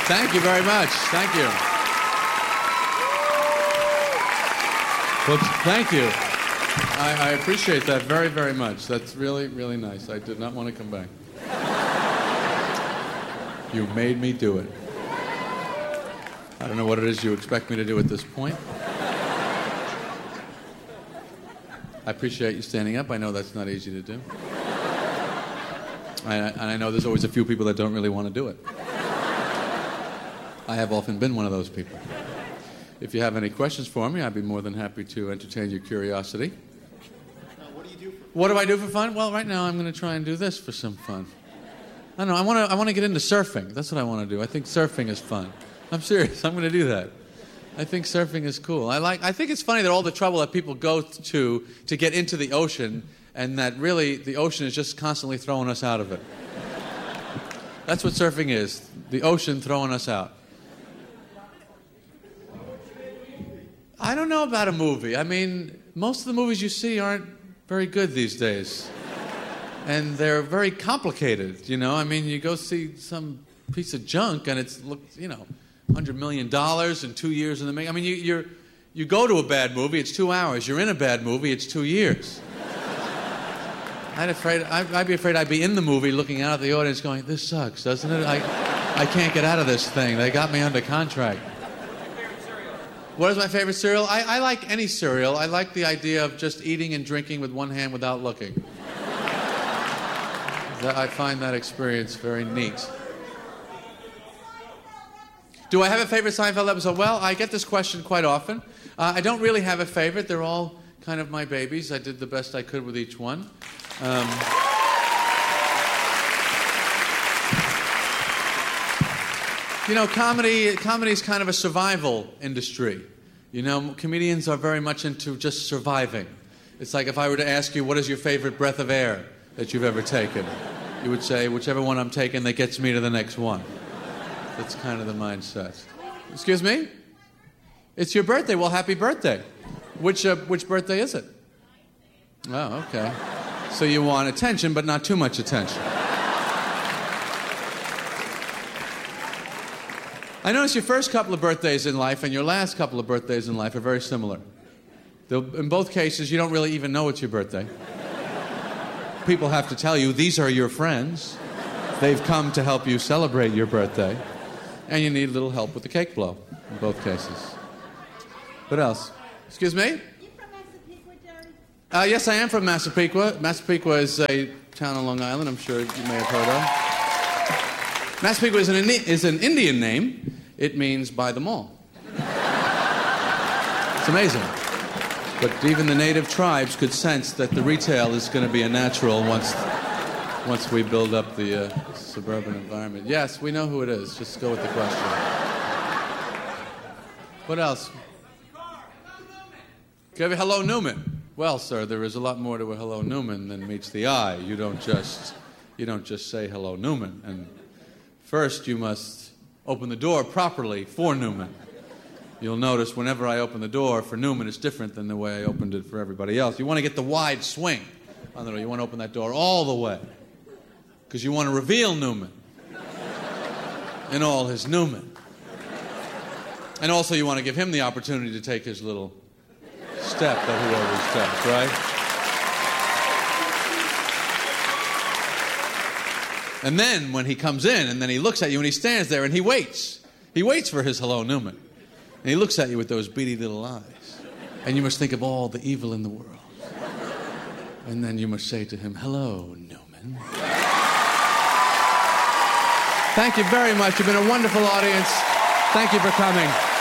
Thank you very much. Thank you. Well, thank you. I appreciate that very, very much. That's really, really nice. I did not want to come back. You made me do it. I don't know what it is you expect me to do at this point. I appreciate you standing up. I know that's not easy to do. And I know there's always a few people that don't really want to do it. I have often been one of those people. If you have any questions for me, I'd be more than happy to entertain your curiosity. What do you do for fun? What do I do for fun? Well, right now I'm going to try and do this for some fun. I don't know. I want to get into surfing. That's what I want to do. I think surfing is fun. I'm serious. I'm going to do that. I think surfing is cool. I think it's funny that all the trouble that people go to get into the ocean, and that really the ocean is just constantly throwing us out of it. That's what surfing is. The ocean throwing us out. I don't know about a movie. I mean, most of the movies you see aren't very good these days. And they're very complicated, you know? I mean, you go see some piece of junk and it's, $100 million in 2 years in the making. I mean, you go to a bad movie, it's 2 hours. You're in a bad movie, it's 2 years. I'd be afraid I'd be in the movie looking out at the audience going, this sucks, doesn't it? I can't get out of this thing. They got me under contract. What is my favorite cereal? I like any cereal. I like the idea of just eating and drinking with one hand without looking. I find that experience very neat. Do I have a favorite Seinfeld episode? Well, I get this question quite often. I don't really have a favorite. They're all kind of my babies. I did the best I could with each one. Comedy is kind of a survival industry. You know, comedians are very much into just surviving. It's like if I were to ask you, what is your favorite breath of air that you've ever taken? You would say, whichever one I'm taking that gets me to the next one. That's kind of the mindset. Excuse me? It's your birthday. Well, happy birthday. Which birthday is it? Oh, okay. So you want attention, but not too much attention. I notice your first couple of birthdays in life and your last couple of birthdays in life are very similar. In both cases, you don't really even know it's your birthday. People have to tell you, these are your friends. They've come to help you celebrate your birthday. And you need a little help with the cake blow in both cases. What else? Excuse me? You from Massapequa, Jerry? Yes, I am from Massapequa. Massapequa is a town on Long Island I'm sure you may have heard of. Massapequa is an Indian name. It means by the mall. It's amazing. But even the native tribes could sense that the retail is going to be a natural once we build up the suburban environment. Yes, we know who it is. Just go with the question. What else? Hello, Newman. Well, sir, there is a lot more to a Hello, Newman than meets the eye. You don't just say Hello, Newman. And first, you must open the door properly for Newman. You'll notice whenever I open the door for Newman, it's different than the way I opened it for everybody else. You want to get the wide swing on the door. You want to open that door all the way. Because you want to reveal Newman in all his Newman. And also you want to give him the opportunity to take his little step that he always takes, right? And then when he comes in, and then he looks at you and he stands there and he waits. He waits for his Hello, Newman. And he looks at you with those beady little eyes. And you must think of all the evil in the world. And then you must say to him, Hello, Newman. Thank you very much. You've been a wonderful audience. Thank you for coming.